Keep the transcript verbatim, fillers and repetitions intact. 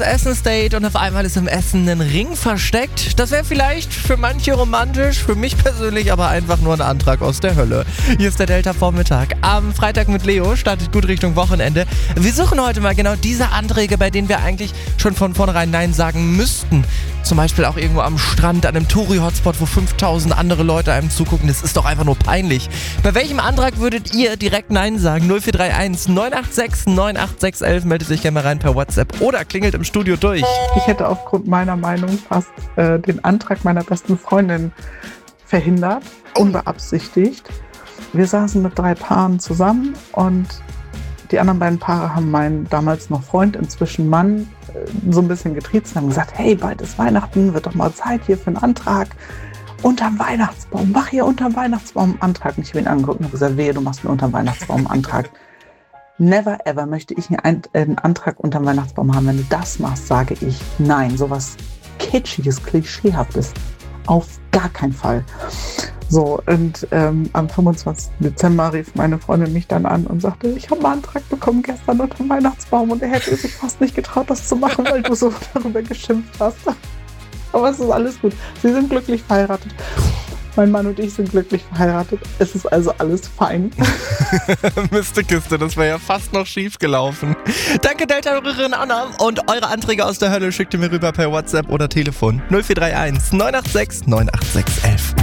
Essen-Date und auf einmal ist im Essen ein Ring versteckt. Das wäre vielleicht für manche romantisch, für mich persönlich aber einfach nur ein Antrag aus der Hölle. Hier ist der Delta-Vormittag. Am Freitag mit Leo startet gut Richtung Wochenende. Wir suchen heute mal genau diese Anträge, bei denen wir eigentlich schon von vornherein Nein sagen müssten. Zum Beispiel auch irgendwo am Strand, an einem Touri-Hotspot, wo fünftausend andere Leute einem zugucken. Das ist doch einfach nur peinlich. Bei welchem Antrag würdet ihr direkt Nein sagen? null vier drei eins neun acht sechs neun acht sechs eins eins. Meldet sich gerne mal rein per WhatsApp oder klingelt im Studio durch. Ich hätte aufgrund meiner Meinung fast äh, den Antrag meiner besten Freundin verhindert, unbeabsichtigt. Wir saßen mit drei Paaren zusammen und die anderen beiden Paare haben meinen damals noch Freund, inzwischen Mann, äh, so ein bisschen getriezt und haben gesagt, hey, bald ist Weihnachten, wird doch mal Zeit hier für einen Antrag. Unterm Weihnachtsbaum, mach hier unterm Weihnachtsbaum einen Antrag. Und ich habe ihn angeguckt und habe gesagt, wehe, du machst mir unterm Weihnachtsbaum einen Antrag. Never ever möchte ich einen, einen Antrag unterm Weihnachtsbaum haben. Wenn du das machst, sage ich nein. Sowas Kitschiges, Klischeehaftes. Auf gar keinen Fall. So, und ähm, am fünfundzwanzigsten Dezember rief meine Freundin mich dann an und sagte, ich habe einen Antrag bekommen gestern unterm Weihnachtsbaum und er hätte sich fast nicht getraut, das zu machen, weil du so darüber geschimpft hast. Aber es ist alles gut. Sie sind glücklich verheiratet. Mein Mann und ich sind glücklich verheiratet. Es ist also alles fein. Miste Kiste, das wäre ja fast noch schief gelaufen. Danke Delta-Hörerin Anna und eure Anträge aus der Hölle schickt ihr mir rüber per WhatsApp oder Telefon null vier drei eins neun acht sechs neun acht sechs eins eins.